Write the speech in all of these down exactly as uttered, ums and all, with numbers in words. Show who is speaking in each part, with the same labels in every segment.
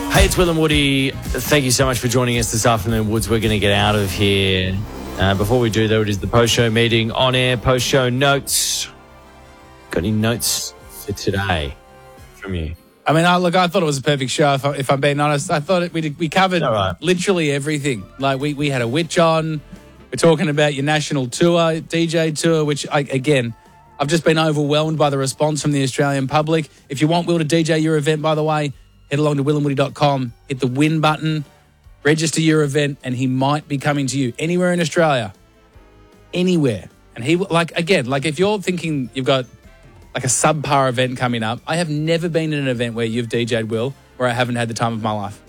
Speaker 1: Hey, it's Will and Woody. Thank you so much for joining us this afternoon, Woods. We're going to get out of here. Uh, before we do, though, it is the post-show meeting on air, post-show notes. Got any notes for today from you?
Speaker 2: I mean, I, look, I thought it was a perfect show, if, I, if I'm being honest. I thought it, we did, we covered
Speaker 1: right.
Speaker 2: literally everything. Like, we, we had a witch on. We're talking about your national tour, D J tour, which, I, again, I've just been overwhelmed by the response from the Australian public. If you want Will to D J your event, by the way, head along to will and woody dot com, hit the win button, register your event, and he might be coming to you anywhere in Australia. Anywhere. And he, like, again, like if you're thinking you've got like a subpar event coming up, I have never been in an event where you've D J'd, Will, where I haven't had the time of my life.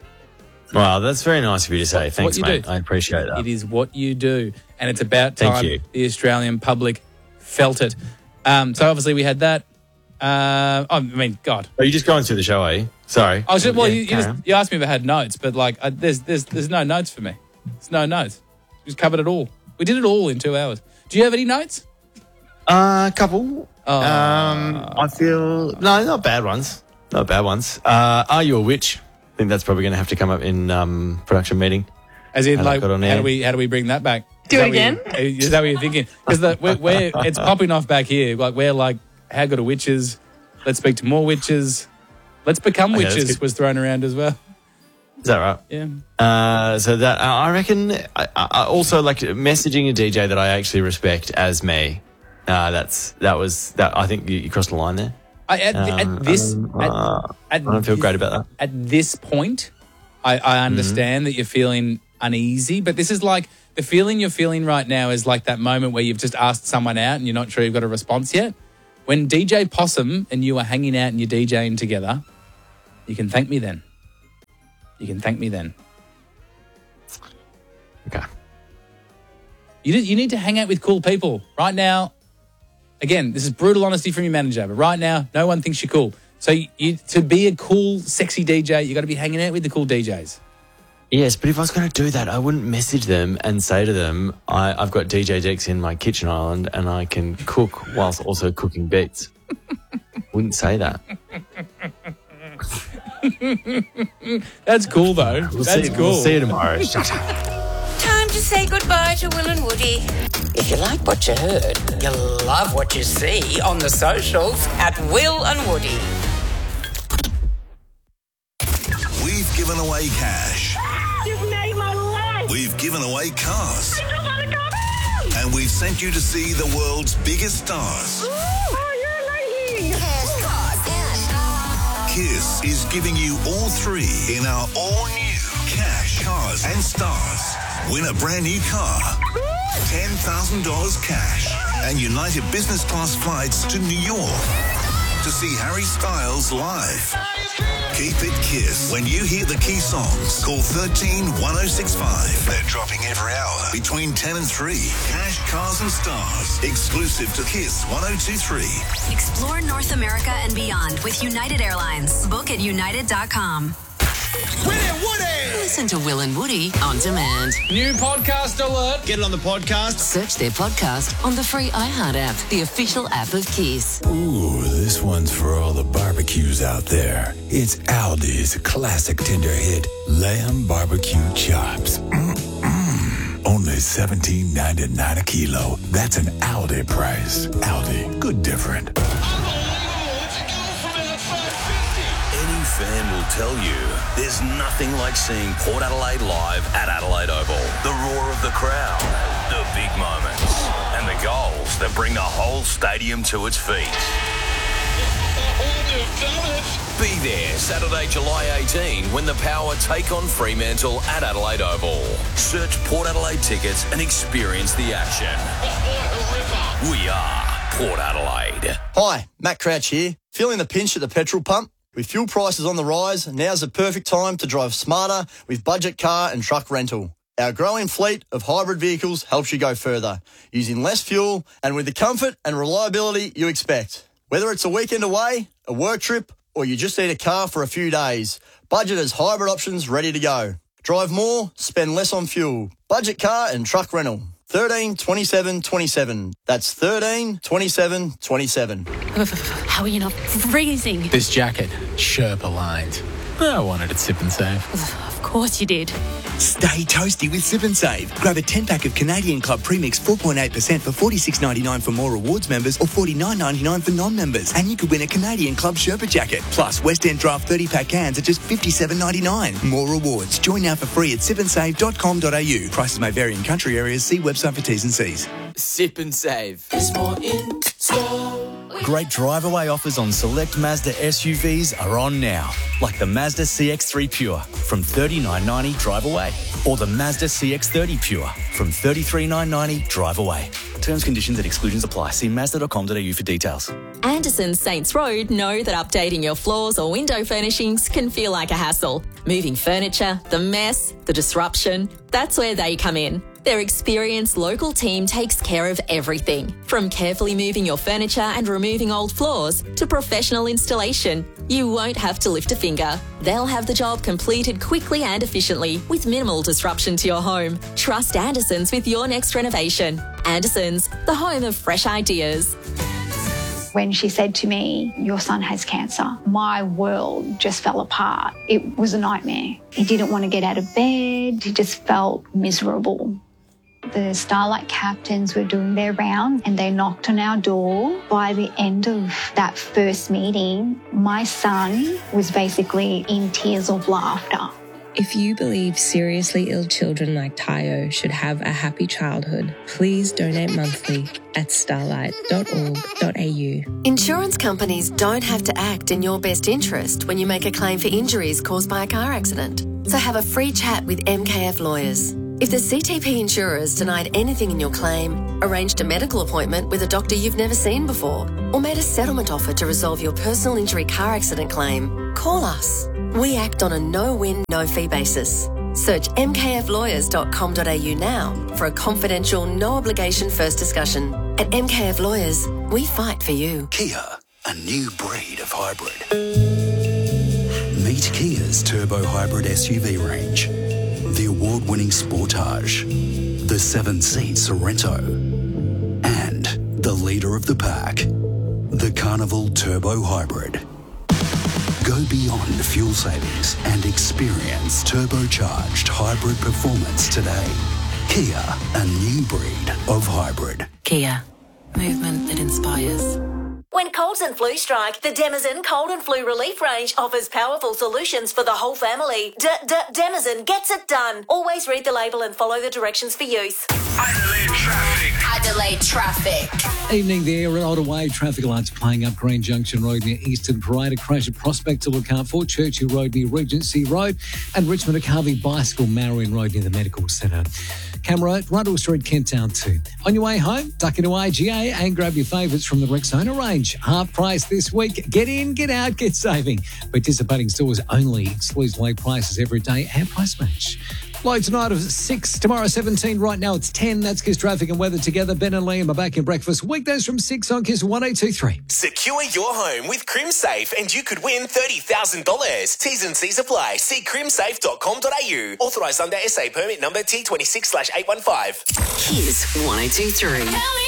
Speaker 1: Wow, that's very nice of you to say. Thanks, mate.
Speaker 2: Do.
Speaker 1: I appreciate that.
Speaker 2: It is what you do. And it's about time
Speaker 1: Thank you.
Speaker 2: The Australian public felt it. Um, so obviously we had that. Uh, I mean, God.
Speaker 1: Are you just going through the show, are you? Sorry.
Speaker 2: I was just, well,
Speaker 1: Yeah,
Speaker 2: you, you,
Speaker 1: carry
Speaker 2: just,
Speaker 1: on.
Speaker 2: you asked me if I had notes, but like, I, there's there's there's no notes for me. There's no notes. We just covered it all. We did it all in two hours. Do you have any notes?
Speaker 1: Uh, a couple.
Speaker 2: Oh.
Speaker 1: Um, I feel... No, not bad ones. Not bad ones. Uh, are you a witch? I think that's probably going to have to come up in um, production meeting.
Speaker 2: As in,
Speaker 1: And
Speaker 2: like,
Speaker 1: I've got on
Speaker 2: how
Speaker 1: air.
Speaker 2: do we how do we bring that back?
Speaker 3: Do
Speaker 2: Is
Speaker 3: it
Speaker 2: that what
Speaker 3: again?
Speaker 2: you- Is that what you're thinking? Because we're, we're it's popping off back here. Like we're like, how good are witches? Let's speak to more witches. Let's become
Speaker 1: Okay, that's
Speaker 2: witches
Speaker 1: good.
Speaker 2: was thrown around as well.
Speaker 1: Is that right?
Speaker 2: Yeah.
Speaker 1: Uh, so that uh, I reckon. I, I also like messaging a D J that I actually respect as me. Uh, that's that was that. I think you, you crossed the line there.
Speaker 2: I, at,
Speaker 1: Um,
Speaker 2: at this,
Speaker 1: um,
Speaker 2: at,
Speaker 1: uh,
Speaker 2: at
Speaker 1: I don't feel
Speaker 2: this-
Speaker 1: great about that.
Speaker 2: At this point, I, I understand that you're feeling uneasy, but this is like the feeling you're feeling right now is like that moment where you've just asked someone out and you're not sure you've got a response yet. When D J Possum and you are hanging out and you're DJing together, you can thank me then. You can thank me then.
Speaker 1: Okay.
Speaker 2: You just, you need to hang out with cool people. Right now, again, this is brutal honesty from your manager, but right now, no one thinks you're cool. So you, you, to be a cool, sexy D J, you got to be hanging out with the cool D Js.
Speaker 1: Yes, but if I was going to do that, I wouldn't message them and say to them, I, I've got D J decks in my kitchen island and I can cook whilst also cooking beats. Wouldn't say that.
Speaker 2: That's cool, though.
Speaker 1: We'll
Speaker 2: That's
Speaker 1: see,
Speaker 2: cool.
Speaker 1: We'll see you tomorrow. Shut up.
Speaker 4: Time to say goodbye to Will and Woody. If you like what you heard, you'll love what you see on the socials at Will and Woody.
Speaker 5: We've given away cash.
Speaker 6: You've made my life.
Speaker 5: We've given away cars.
Speaker 6: I just wanna go.
Speaker 5: And we've sent you to see the world's biggest stars.
Speaker 6: Oh, you're amazing.
Speaker 5: Kiss is giving you all three in our all-new Cash, Cars and Stars. Win a brand new car, ten thousand dollars cash, and United Business Class flights to New York to see Harry Styles live. Keep it Kiss. When you hear the key songs, call thirteen one oh six five. They're dropping every hour between ten and three. Cash, Cars and Stars. Exclusive to Kiss one oh two three.
Speaker 7: Explore North America and beyond with United Airlines. Book at united dot com.
Speaker 8: Listen to Will and Woody on demand.
Speaker 2: New podcast alert.
Speaker 9: Get it on the podcast.
Speaker 8: Search their podcast on the free iHeart app, the official app of Kiss.
Speaker 10: Ooh, this one's for all the barbecues out there. It's Aldi's classic tender hit, Lamb Barbecue Chops. Mm-mm. Only seventeen ninety-nine a kilo. That's an Aldi price. Aldi, good different.
Speaker 5: Any fan will tell you there's nothing like seeing Port Adelaide live at Adelaide Oval. The roar of the crowd, the big moments, and the goals that bring the whole stadium to its feet. Be there Saturday, July eighteenth when the Power take on Fremantle at Adelaide Oval. Search Port Adelaide tickets and experience the action. We are Port Adelaide.
Speaker 11: Hi, Matt Crouch here. Feeling the pinch at the petrol pump? With fuel prices on the rise, now's the perfect time to drive smarter with budget car and truck rental. Our growing fleet of hybrid vehicles helps you go further, using less fuel and with the comfort and reliability you expect. Whether it's a weekend away, a work trip, or you just need a car for a few days, Budget has hybrid options ready to go. Drive more, spend less on fuel. Budget car and truck rental. thirteen twenty-seven twenty-seven. That's thirteen twenty-seven twenty-seven.
Speaker 7: How are you not freezing?
Speaker 2: This jacket, Sherpa lined.
Speaker 3: I wanted it Sip and Save.
Speaker 9: Of course you did.
Speaker 12: Stay toasty with Sip and Save. Grab a ten-pack of Canadian Club Premix four point eight percent for forty-six ninety-nine for more rewards members or forty-nine ninety-nine for non-members. And you could win a Canadian Club Sherpa jacket. Plus, West End Draft thirty-pack cans at just fifty-seven ninety-nine. More rewards. Join now for free at sip and save dot com dot a u. Prices may vary in country areas. See website for T's and C's.
Speaker 13: Sip and Save. There's more in store.
Speaker 14: Great drive-away offers on select Mazda S U Vs are on now, like the Mazda C X three Pure from thirty-nine ninety drive away, or the Mazda C X thirty Pure from thirty-three nine ninety drive away. Terms, conditions and exclusions apply. See mazda dot com dot a u for details.
Speaker 8: Anderson Saints Road know that updating your floors or window furnishings can feel like a hassle. Moving furniture, the mess, the disruption, that's where they come in. Their experienced local team takes care of everything, from carefully moving your furniture and removing old floors to professional installation. You won't have to lift a finger. They'll have the job completed quickly and efficiently with minimal disruption to your home. Trust Andersons with your next renovation. Andersons, the home of fresh ideas.
Speaker 15: When she said to me, your son has cancer, my world just fell apart. It was a nightmare. He didn't want to get out of bed. He just felt miserable. The Starlight captains were doing their rounds and they knocked on our door. By the end of that first meeting, my son was basically in tears of laughter.
Speaker 16: If you believe seriously ill children like Tayo should have a happy childhood, please donate monthly at starlight dot org dot a u.
Speaker 17: Insurance companies don't have to act in your best interest when you make a claim for injuries caused by a car accident. So have a free chat with M K F Lawyers. If the C T P insurers denied anything in your claim, arranged a medical appointment with a doctor you've never seen before, or made a settlement offer to resolve your personal injury car accident claim, call us. We act on a no-win, no-fee basis. Search m k f lawyers dot com dot a u now for a confidential, no-obligation first discussion. At M K F Lawyers, we fight for you.
Speaker 10: Kia, a new breed of hybrid. Meet Kia's turbo hybrid S U V range. The award-winning Sportage, the seven-seat Sorento, and the leader of the pack, the Carnival Turbo Hybrid. Go beyond fuel savings and experience turbocharged hybrid performance today. Kia, a new breed of hybrid.
Speaker 8: Kia, movement that inspires.
Speaker 18: When colds and flu strike, the Demazen Cold and Flu Relief range offers powerful solutions for the whole family. D-D-Demazen gets it done. Always read the label and follow the directions for use.
Speaker 5: Adelaide traffic.
Speaker 18: Adelaide traffic.
Speaker 19: Evening there, Older Way traffic lights playing up Green Junction Road near Eastern Parade, a crash at Prospect to look out for, Churchill Road near Regency Road, and Richmond to Carvey Bicycle Marion Road near the Medical Centre. Camera at Rundle Street, Kent Town two. On your way home, duck into I G A and grab your favourites from the Rexona range. Half price this week. Get in, get out, get saving. Participating stores only. Exclusive late prices every day and price match. Low tonight of six, tomorrow seventeen, right now it's ten. That's Kiss Traffic and Weather together. Ben and Liam are back in breakfast weekdays from six on Kiss one eight two three.
Speaker 20: Secure your home with CrimSafe and you could win thirty thousand dollars. T's and C's apply. See crim safe dot com dot a u. Authorised under S A permit number T twenty-six slash eight one five.
Speaker 8: Kiss one eight two three.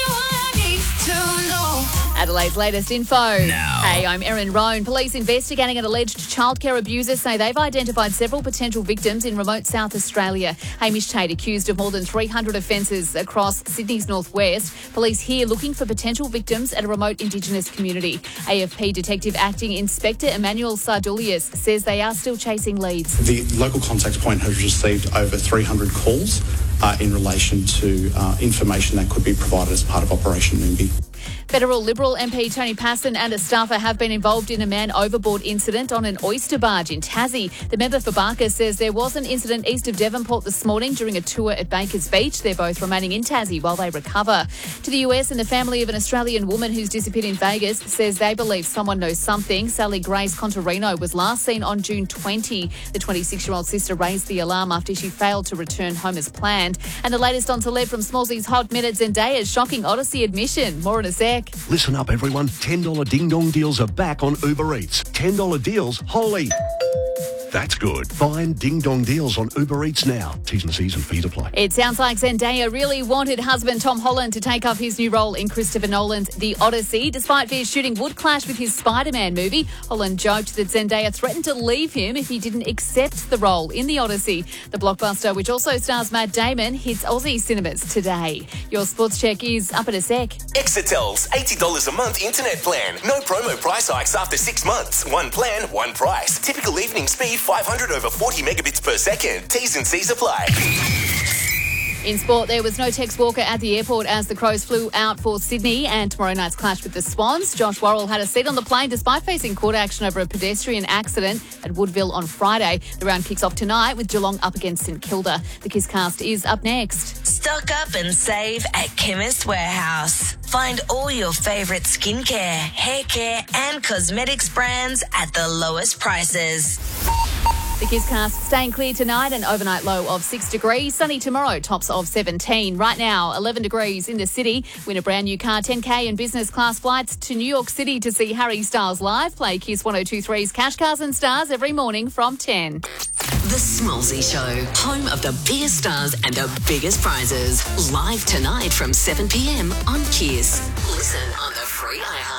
Speaker 9: Adelaide's latest info. Now. Hey, I'm Erin Roan. Police investigating an alleged childcare abuser say they've identified several potential victims in remote South Australia. Hamish Tate accused of more than three hundred offences across Sydney's northwest. Police here looking for potential victims at a remote Indigenous community. A F P Detective Acting Inspector Emmanuel Sardulius says they are still chasing leads.
Speaker 21: The local contact point has received over three hundred calls uh, in relation to uh, information that could be provided as part of Operation Moonbee.
Speaker 9: Federal Liberal M P Tony Passon and a staffer have been involved in a man overboard incident on an oyster barge in Tassie. The member for Barker says there was an incident east of Devonport this morning during a tour at Bakers Beach. They're both remaining in Tassie while they recover. To the U S, and the family of an Australian woman who's disappeared in Vegas says they believe someone knows something. Sally Grace Contarino was last seen on June twentieth. The twenty-six-year-old sister raised the alarm after she failed to return home as planned. And the latest on celeb from Smallsy's Hot Minute, Zendaya's shocking Odyssey admission. More in a sec.
Speaker 22: Listen up, everyone. ten dollars ding-dong deals are back on Uber Eats. ten dollars deals, holy.
Speaker 3: That's good. Find Ding Dong deals on Uber Eats now. T's and C's and fees apply.
Speaker 9: It sounds like Zendaya really wanted husband Tom Holland to take up his new role in Christopher Nolan's The Odyssey. Despite fears shooting would clash with his Spider-Man movie, Holland joked that Zendaya threatened to leave him if he didn't accept the role in The Odyssey. The blockbuster, which also stars Matt Damon, hits Aussie cinemas today. Your sports check is up in a sec.
Speaker 20: Exetel's eighty dollars a month internet plan. No promo price hikes after six months. One plan, one price. Typical evening speed five hundred over forty megabits per second. T's and C's apply.
Speaker 9: In sport, there was no Tex Walker at the airport as the Crows flew out for Sydney and tomorrow night's clash with the Swans. Josh Worrell had a seat on the plane despite facing court action over a pedestrian accident at Woodville on Friday. The round kicks off tonight with Geelong up against St Kilda. The Kisscast is up next.
Speaker 22: Stock up and save at Chemist Warehouse. Find all your favourite skincare, hair care and cosmetics brands at the lowest prices.
Speaker 9: The Kisscast staying clear tonight, an overnight low of six degrees. Sunny tomorrow, tops of seventeen. Right now, eleven degrees in the city. Win a brand new car, ten K and business class flights to New York City to see Harry Styles live. Play Kiss one oh two three's Cash Cars and Stars every morning from ten.
Speaker 23: The Smallsy Show, home of the biggest stars and the biggest prizes. Live tonight from seven p.m. on Kiss. Listen on the free iHeart